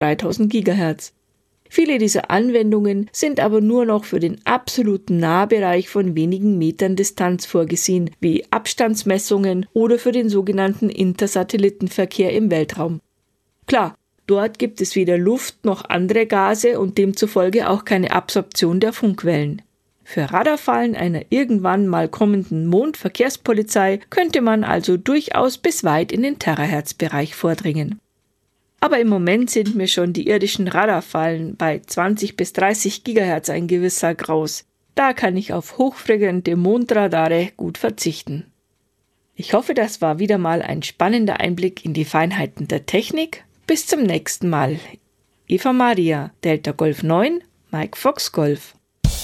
3000 GHz. Viele dieser Anwendungen sind aber nur noch für den absoluten Nahbereich von wenigen Metern Distanz vorgesehen, wie Abstandsmessungen oder für den sogenannten Intersatellitenverkehr im Weltraum. Klar, dort gibt es weder Luft noch andere Gase und demzufolge auch keine Absorption der Funkwellen. Für Radarfallen einer irgendwann mal kommenden Mondverkehrspolizei könnte man also durchaus bis weit in den Terahertz-Bereich vordringen. Aber im Moment sind mir schon die irdischen Radarfallen bei 20 bis 30 GHz ein gewisser Graus. Da kann ich auf hochfrequente Mondradare gut verzichten. Ich hoffe, das war wieder mal ein spannender Einblick in die Feinheiten der Technik. Bis zum nächsten Mal. Eva Maria, Delta Golf 9, Mike Fox Golf.